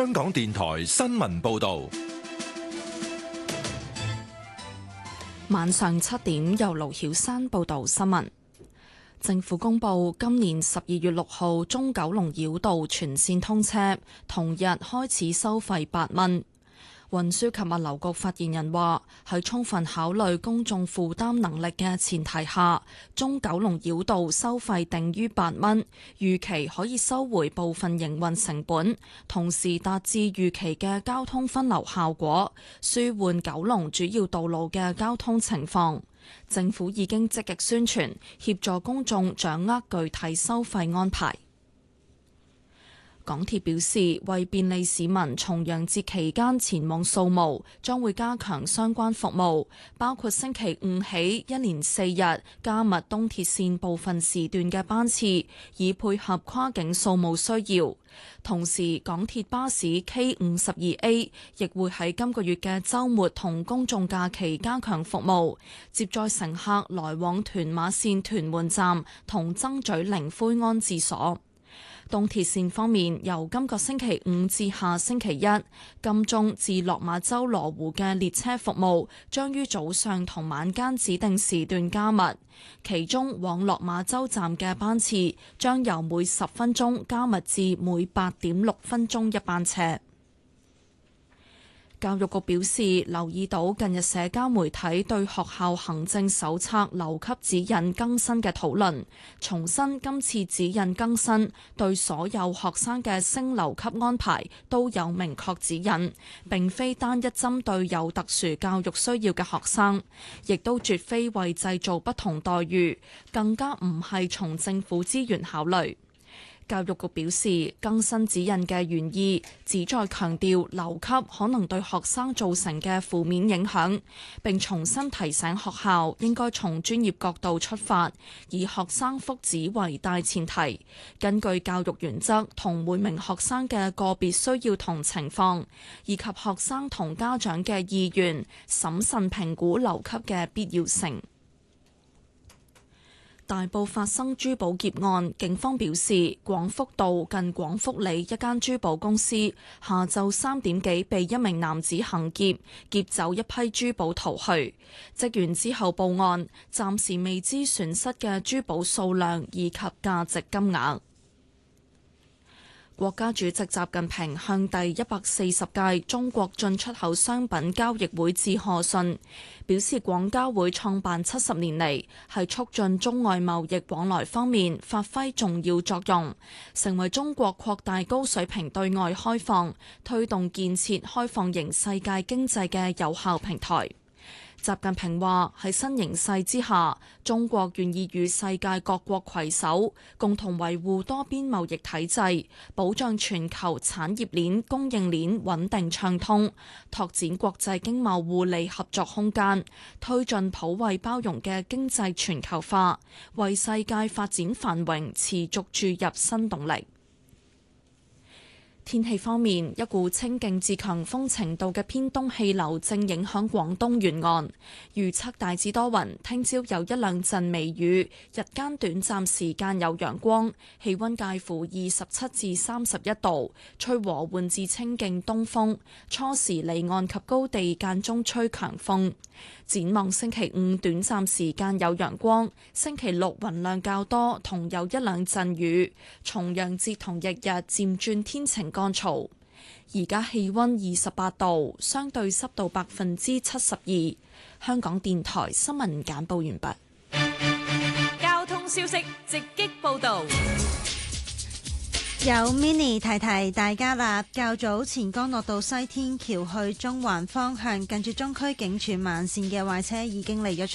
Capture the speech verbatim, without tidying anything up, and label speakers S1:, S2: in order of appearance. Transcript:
S1: 香港電台新聞報道。
S2: 晚上七點，由盧曉珊報道新聞。政府公布今年十二月六號中九龍繞道全線通車，同日開始收費八蚊。運輸及物流局發言人話，喺充分考慮公眾負擔能力嘅前提下，中九龍繞道收費定於八蚊，預期可以收回部分營運成本，同時達至預期嘅交通分流效果，舒緩九龍主要道路嘅交通情況。政府已經積極宣傳，協助公眾掌握具體收費安排。港鐵表示，為便利市民重陽節期間前往掃墓，將會加強相關服務，包括星期五起一連四日加密東鐵線部分時段嘅班次，以配合跨境掃墓需要。同時，港鐵巴士 K 五十二 A 亦會喺今個月嘅週末同公眾假期加強服務，接載乘客來往屯馬線屯門站同曾咀靈灰安置所。東鐵線方面，由今個星期五至下星期一，金鐘至落馬洲羅湖嘅列車服務將於早上同晚間指定時段加密，其中往落馬洲站嘅班次將由每十分鐘加密至每八點六分鐘一班車。教育局表示，留意到近日社交媒體對學校行政手冊留級指引更新嘅討論，重申今次指引更新對所有學生嘅升留級安排都有明確指引，並非單一針對有特殊教育需要嘅學生，亦都絕非為製造不同待遇，更加唔係從政府資源考慮。教育局表示，更新指引嘅原意旨在強調留級可能對學生造成嘅負面影響，並重新提醒學校應該從專業角度出發，以學生福祉為大前提，根據教育原則同每名學生嘅個別需要同情況，以及學生同家長嘅意願，審慎評估留級嘅必要性。大埔發生珠寶劫案，警方表示，廣福道近廣福里一間珠寶公司下晝三點幾被一名男子行劫，劫走一批珠寶逃去。職員之後報案，暫時未知損失嘅珠寶數量以及價值金額。國家主席習近平向第一百四十屆中國進出口商品交易會致賀信，表示廣交會創辦七十年嚟，係促進中外貿易往來方面發揮重要作用，成為中國擴大高水平對外開放、推動建設開放型世界經濟嘅有效平台。習近平話，喺新形勢之下，中國願意與世界各國攜手，共同維護多邊貿易體制，保障全球產業鏈、供應鏈穩定暢通，拓展國際經貿互利合作空間，推進普惠包容嘅經濟全球化，為世界發展繁榮持續注入新動力。天氣方面，一股清勁至強風程度嘅偏東氣流正影響廣東沿岸，預測大致多雲，聽朝有一兩陣微雨，日間短暫時間有陽光，氣溫介乎二十七至三十一度，吹和緩至清勁東風，初時離岸及高地間中吹強風。展望星期五短暫時間有陽光，星期六雲量較多，同有一兩陣雨。重陽節同日日漸轉天晴乾燥。而家氣溫二十八度，相對濕度百分之七十二。香港電台新聞簡報完畢。
S3: 交通消息直擊報道。
S4: 有 Mini 提提大家啦，較早前干諾道西天橋去中環方向，近住中區警署慢線嘅壞車已經離咗